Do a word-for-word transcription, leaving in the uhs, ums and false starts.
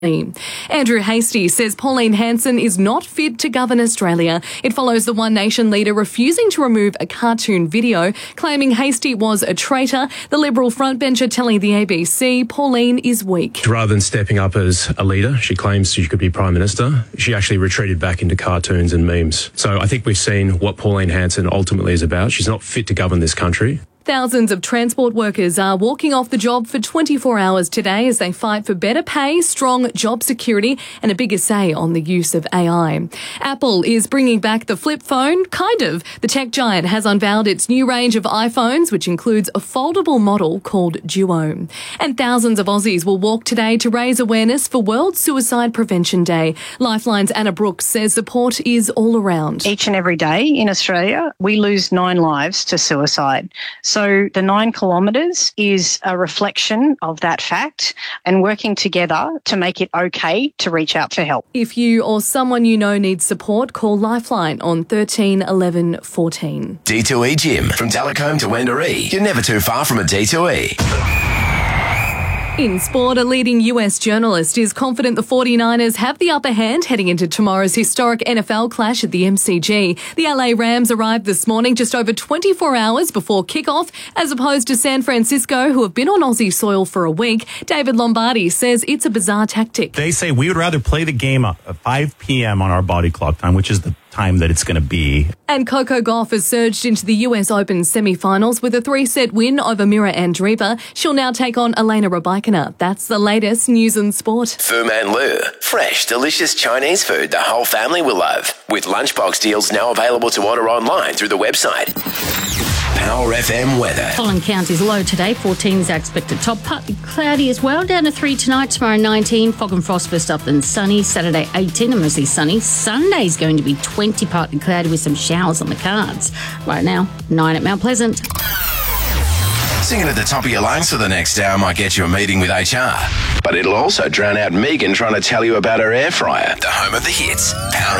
Andrew Hastie says Pauline Hanson is not fit to govern Australia. It follows the One Nation leader refusing to remove a cartoon video, claiming Hastie was a traitor. The Liberal frontbencher telling the A B C Pauline is weak. Rather than stepping up as a leader, she claims she could be Prime Minister, she actually retreated back into cartoons and memes. So I think we've seen what Pauline Hanson ultimately is about. She's not fit to govern this country. Thousands of transport workers are walking off the job for twenty-four hours today as they fight for better pay, strong job security and a bigger say on the use of A I. Apple is bringing back the flip phone, kind of. The tech giant has unveiled its new range of iPhones, which includes a foldable model called Duo. And thousands of Aussies will walk today to raise awareness for World Suicide Prevention Day. Lifeline's Anna Brooks says support is all around. Each and every day in Australia, we lose nine lives to suicide. So the nine kilometres is a reflection of that fact and working together to make it okay to reach out for help. If you or someone you know needs support, call Lifeline on thirteen eleven fourteen. D two E Gym. From Telecombe to Wendouree. You're never too far from a D two E. In sport, a leading U S journalist is confident the forty-niners have the upper hand heading into tomorrow's historic N F L clash at the M C G. The L A Rams arrived this morning just over twenty-four hours before kickoff, as opposed to San Francisco, who have been on Aussie soil for a week. David Lombardi says it's a bizarre tactic. They say we would rather play the game at five p.m. on our body clock time, which is the time that it's going to be. And Coco Gauff has surged into the U S Open semi-finals with a three-set win over Mira Andreeva. She'll now take on Elena Rybakina. That's the latest news and sport. Fu Man Lu. Fresh, delicious Chinese food the whole family will love. With lunchbox deals now available to order online through the website. Power F M weather. Collin County's low today, fourteen is our expected top. Partly cloudy as well, down to three tonight, tomorrow nineteen. Fog and frost first up and sunny. Saturday eighteen and mostly sunny. Sunday's going to be twenty, partly cloudy with some showers on the cards. Right now, nine at Mount Pleasant. Singing at the top of your lungs for the next hour might get you a meeting with H R. But it'll also drown out Megan trying to tell you about her air fryer. The home of the hits. Power